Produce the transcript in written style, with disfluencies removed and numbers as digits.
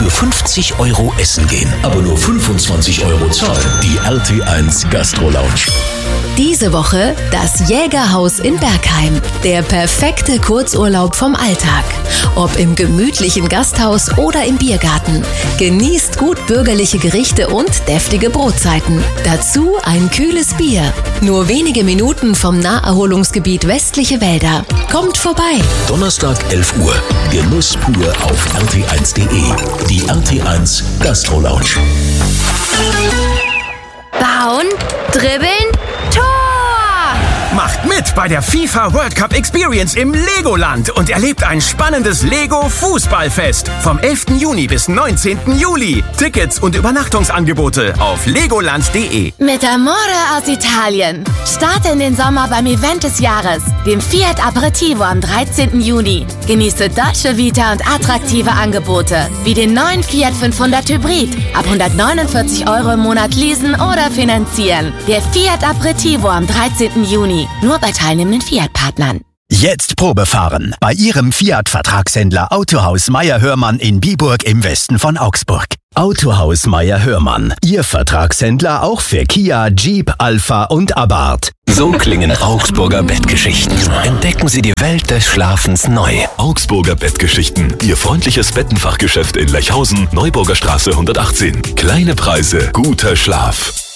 für 50 € essen gehen, aber nur 25 € zahlen. Die RT1 Gastro Lounge. Diese Woche das Jägerhaus in Bergheim. Der perfekte Kurzurlaub vom Alltag. Ob im gemütlichen Gasthaus oder im Biergarten. Genießt gut bürgerliche Gerichte und deftige Brotzeiten. Dazu ein kühles Bier. Nur wenige Minuten vom Naherholungsgebiet Westliche Wälder. Kommt vorbei. Donnerstag 11 Uhr. Genuss pur auf rt1.de. Die RT1 Gastro Lounge. Bauen, dribbeln, Tor! Macht mit bei der FIFA World Cup Experience im Legoland und erlebt ein spannendes Lego-Fußballfest vom 11. Juni bis 19. Juli. Tickets und Übernachtungsangebote auf legoland.de. Mit Amore aus Italien. Starte in den Sommer beim Event des Jahres, dem Fiat Aperitivo am 13. Juni. Genieße Dolce Vita und attraktive Angebote, wie den neuen Fiat 500 Hybrid. Ab 149 € im Monat leasen oder finanzieren. Der Fiat Aperitivo am 13. Juni. Nur bei teilnehmenden Fiat-Partnern. Jetzt Probefahren bei Ihrem Fiat-Vertragshändler Autohaus Meier-Hörmann in Biburg im Westen von Augsburg. Autohaus Meier-Hörmann, Ihr Vertragshändler auch für Kia, Jeep, Alpha und Abarth. So klingen Augsburger Bettgeschichten. Entdecken Sie die Welt des Schlafens neu. Augsburger Bettgeschichten. Ihr freundliches Bettenfachgeschäft in Lechhausen, Neuburger Straße 118. Kleine Preise, guter Schlaf.